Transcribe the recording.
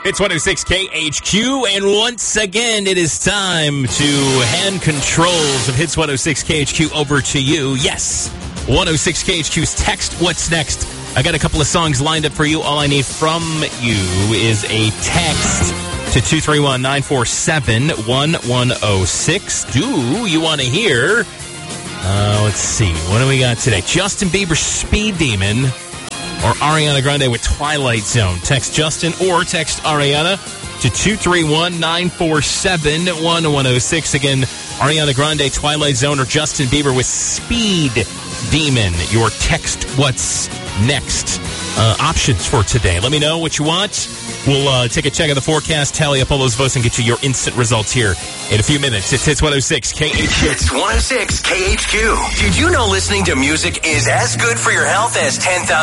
It's 106 KHQ, and once again, it is time to hand controls of Hits 106 KHQ over to you. Yes, 106 KHQ's Text What's Next. I got a couple of songs lined up for you. All I need from you is a text to 231-947-1106. Do you want to hear? Let's see. What do we got today? Justin Bieber, Speed Demon, or Ariana Grande with Twilight Zone. Text Justin or text Ariana to 231-947-1106. Again, Ariana Grande, Twilight Zone, or Justin Bieber with Speed Demon. Your Text What's Next options for today. Let me know what you want. We'll take a check of the forecast, tally up all those votes, and get you your instant results here in a few minutes. It's Hits 106 KHQ. It's 106 KHQ. Did you know listening to music is as good for your health as 10,000